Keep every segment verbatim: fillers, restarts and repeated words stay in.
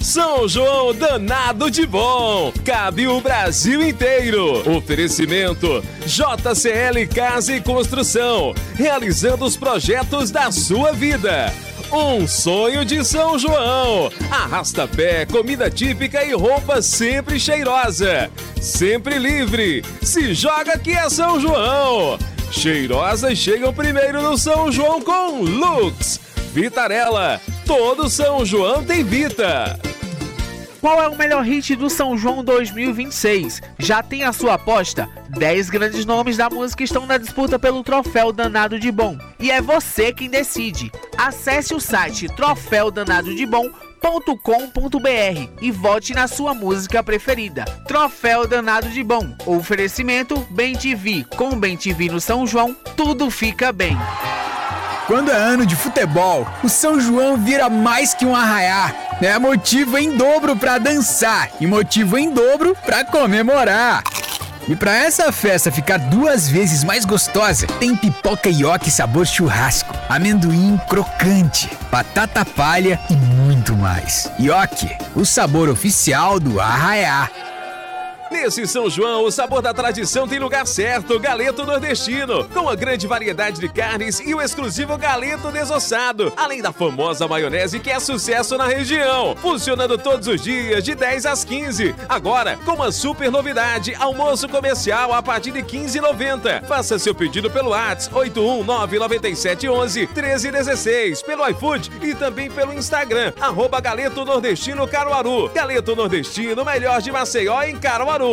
São João danado de bom. Cabe o Brasil inteiro. Oferecimento J C L Casa e Construção. Realizando os projetos da sua vida. Um sonho de São João. Arrasta-pé, comida típica e roupa sempre cheirosa. Sempre livre. Se joga que é São João. Cheirosas chegam primeiro no São João com Lux. Vitarella. Todo São João tem Vita. Qual é o melhor hit do São João dois mil e vinte e seis? Já tem a sua aposta? dez grandes nomes da música estão na disputa pelo troféu Danado de Bom. E é você quem decide. Acesse o site troféu danado de bom ponto com ponto b r e vote na sua música preferida. Troféu Danado de Bom. Oferecimento Bem T V. Com Bem T V no São João, tudo fica bem. Quando é ano de futebol, o São João vira mais que um arraiá. É motivo em dobro pra dançar e motivo em dobro pra comemorar. E pra essa festa ficar duas vezes mais gostosa, tem pipoca ioki sabor churrasco, amendoim crocante, batata palha e muito mais. Ioki, o sabor oficial do arraiá. Nesse São João, o sabor da tradição tem lugar certo, Galeto Nordestino, com a grande variedade de carnes e o exclusivo galeto desossado, além da famosa maionese que é sucesso na região, funcionando todos os dias de dez às quinze. Agora, com uma super novidade, almoço comercial a partir de quinze reais e noventa centavos. Faça seu pedido pelo WhatsApp oito um nove nove sete um um treze um seis, pelo iFood e também pelo Instagram, arroba Galeto Nordestino Caruaru. Galeto Nordestino, melhor de Maceió em Caruaru.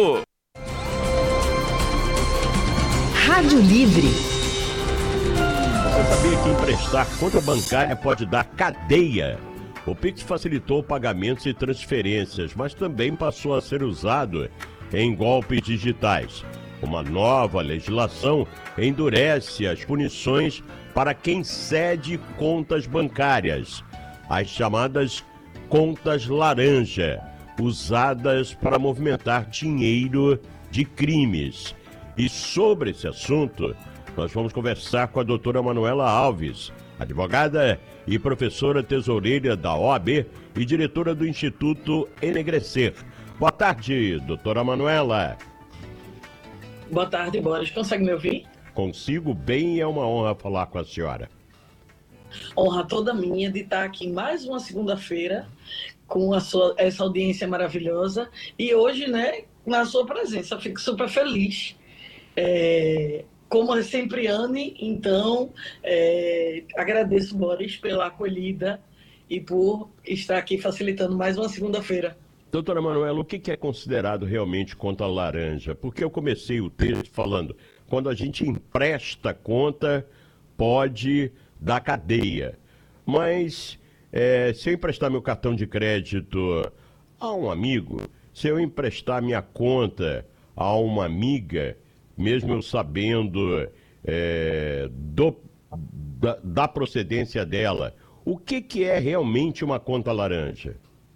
Rádio Livre. Você sabia que emprestar conta bancária pode dar cadeia? O Pix facilitou pagamentos e transferências, mas também passou a ser usado em golpes digitais. Uma nova legislação endurece as punições para quem cede contas bancárias, as chamadas contas laranja, usadas para movimentar dinheiro de crimes. E sobre esse assunto, nós vamos conversar com a doutora Manuela Alves, advogada e professora tesoureira da O A B e diretora do Instituto Enegrecer. Boa tarde, doutora Manuela. Boa tarde, Boris. Consegue me ouvir? Consigo bem e é uma honra falar com a senhora. Honra toda minha de estar aqui mais uma segunda-feira com a sua, essa audiência maravilhosa e hoje, né, na sua presença. Fico super feliz. É, como é sempre, Anne, então é, agradeço, Boris, pela acolhida e por estar aqui facilitando mais uma segunda-feira. Doutora Manuela, o que é considerado realmente conta laranja? Porque eu comecei o texto falando, quando a gente empresta conta, pode dar cadeia. Mas é, se eu emprestar meu cartão de crédito a um amigo, se eu emprestar minha conta a uma amiga, mesmo eu sabendo é, do, da, da procedência dela, o que, que é realmente uma conta laranja?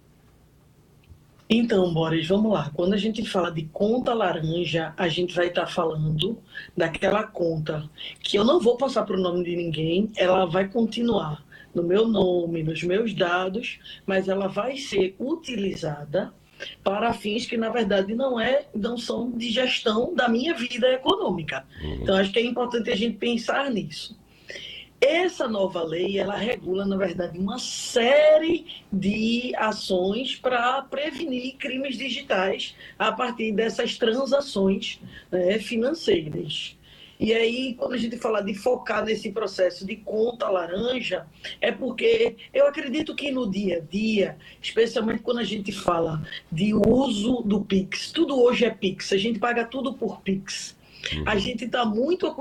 Então, Boris, vamos lá. Quando a gente fala de conta laranja, a gente vai estar falando daquela conta que eu não vou passar para o nome de ninguém, ela vai continuar no meu nome, nos meus dados, mas ela vai ser utilizada para fins que, na verdade, não, é, não são de gestão da minha vida econômica. Uhum. Então, acho que é importante a gente pensar nisso. Essa nova lei, ela regula, na verdade, uma série de ações para prevenir crimes digitais a partir dessas transações, né, financeiras. E aí, quando a gente fala de focar nesse processo de conta laranja, é porque eu acredito que no dia a dia, especialmente quando a gente fala de uso do Pix, tudo hoje é Pix, a gente paga tudo por Pix. Uhum. A gente está muito